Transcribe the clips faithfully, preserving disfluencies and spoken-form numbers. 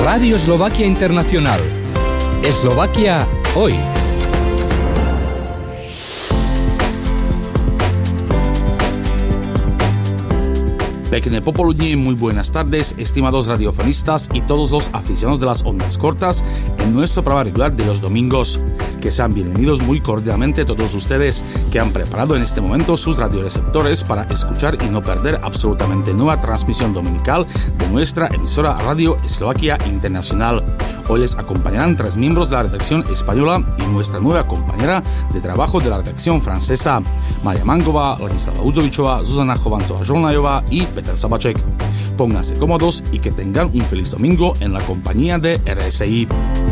Radio Eslovaquia Internacional. Eslovaquia hoy. Pekné popoludní, muy buenas tardes, estimados radiofonistas y todos los aficionados de las ondas cortas en nuestro programa regular de los domingos. Que sean bienvenidos muy cordialmente todos ustedes que han preparado en este momento sus radioreceptores para escuchar y no perder absolutamente nueva transmisión dominical de nuestra emisora Radio Eslovaquia Internacional. Hoy les acompañarán tres miembros de la redacción española y nuestra nueva compañera de trabajo de la redacción francesa, Maria Mangová, Ladislava Udzovičová, Zuzana Chovancová-Žolnajová y Peter Sabaček. Pónganse cómodos y que tengan un feliz domingo en la compañía de R S I.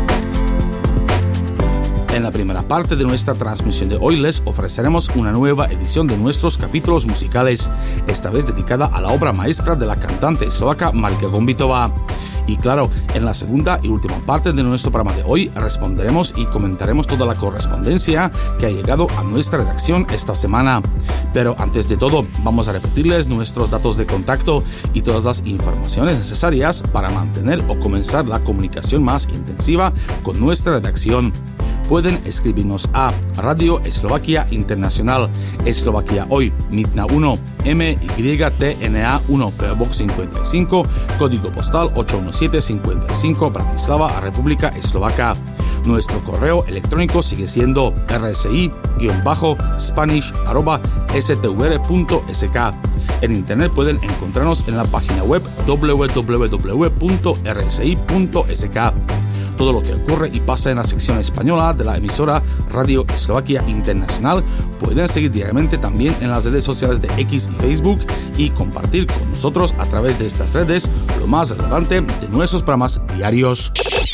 En la primera parte de nuestra transmisión de hoy les ofreceremos una nueva edición de nuestros capítulos musicales, esta vez dedicada a la obra maestra de la cantante eslovaca Marika Gombitová. Y claro, en la segunda y última parte de nuestro programa de hoy responderemos y comentaremos toda la correspondencia que ha llegado a nuestra redacción esta semana. Pero antes de todo, vamos a repetirles nuestros datos de contacto y todas las informaciones necesarias para mantener o comenzar la comunicación más intensiva con nuestra redacción. Pueden escribirnos a Radio Eslovaquia Internacional, Eslovaquia Hoy, Mitna uno, M Y T N A uno, P O Box cincuenta y cinco, código postal ocho uno siete cinco cinco, Bratislava, República Eslovaca. Nuestro correo electrónico sigue siendo rsi-spanish arroba stvr.sk. En internet pueden encontrarnos en la página web w w w punto r s i punto s k. Todo lo que ocurre y pasa en la sección española de la emisora Radio Eslovaquia Internacional pueden seguir diariamente también en las redes sociales de X y Facebook y compartir con nosotros a través de estas redes lo más relevante de nuestros programas diarios.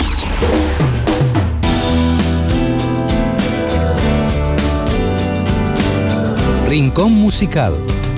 Rincón musical.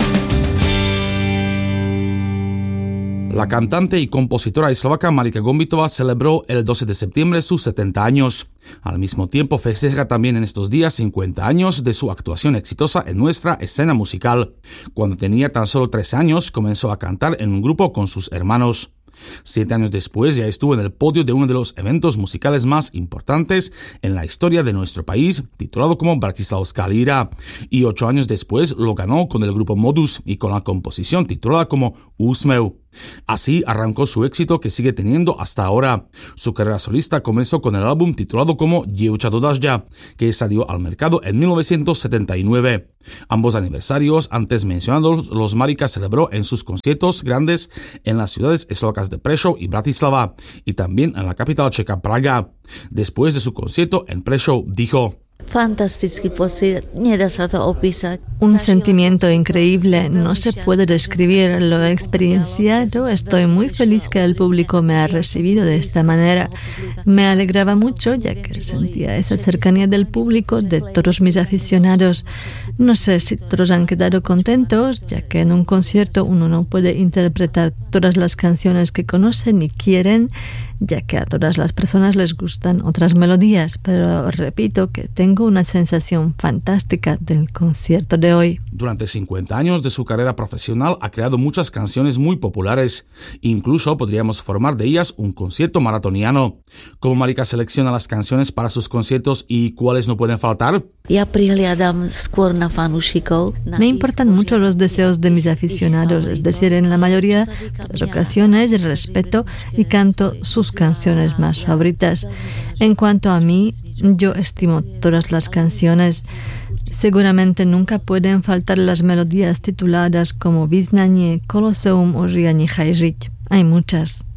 La cantante y compositora eslovaca Marika Gombitová celebró el doce de septiembre sus setenta años. Al mismo tiempo festeja también en estos días cincuenta años de su actuación exitosa en nuestra escena musical. Cuando tenía tan solo trece años comenzó a cantar en un grupo con sus hermanos. Siete años después ya estuvo en el podio de uno de los eventos musicales más importantes en la historia de nuestro país, titulado como Bratislavská líra, y ocho años después lo ganó con el grupo Modus y con la composición titulada como Úsmev. Así arrancó su éxito que sigue teniendo hasta ahora. Su carrera solista comenzó con el álbum titulado como Dievča do dažďa, que salió al mercado en mil novecientos setenta y nueve. Ambos aniversarios antes mencionados los Marika celebró en sus conciertos grandes en las ciudades eslovacas de Prešov y Bratislava y también en la capital checa Praga. Después de su concierto en Prešov dijo: Fantastický pocit, nedá sa to opísať. Un sentimiento increíble, no se puede describir, lo he experienciado, estoy muy feliz que el público me ha recibido de esta manera. Me alegraba mucho ya que sentía esa cercanía del público, de todos mis aficionados. No sé si todos han quedado contentos, ya que en un concierto uno no puede interpretar todas las canciones que conocen y quieren, ya que a todas las personas les gustan otras melodías, pero repito que tengo una sensación fantástica del concierto de hoy. Durante cincuenta años de su carrera profesional ha creado muchas canciones muy populares, incluso podríamos formar de ellas un concierto maratoniano. ¿Cómo Marika selecciona las canciones para sus conciertos y cuáles no pueden faltar? Ja prihliadam skôr na fanúšikov. Me importan mucho los deseos de mis aficionados, es decir, en la mayoría de las ocasiones respeto y canto sus canciones más favoritas. En cuanto a mí, yo estimo todas las canciones. Seguramente nunca pueden faltar las melodías tituladas como Význanie, Koloseum o Žiadny chaj žiť. Hay muchas.